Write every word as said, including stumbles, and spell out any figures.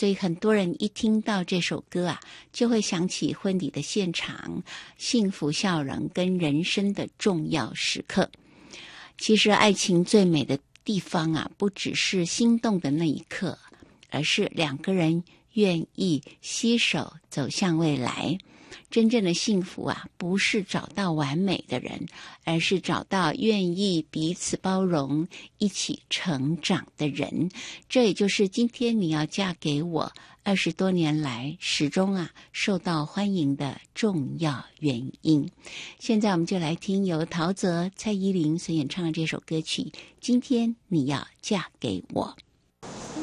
所以很多人一听到这首歌啊，就会想起婚礼的现场，幸福笑容跟人生的重要时刻。其实爱情最美的地方啊，不只是心动的那一刻，而是两个人愿意携手走向未来。真正的幸福啊，不是找到完美的人，而是找到愿意彼此包容、一起成长的人。这也就是今天你要嫁给我二十多年来始终啊受到欢迎的重要原因。现在我们就来听由陶喆、蔡依林所演唱的这首歌曲《今天你要嫁给我》。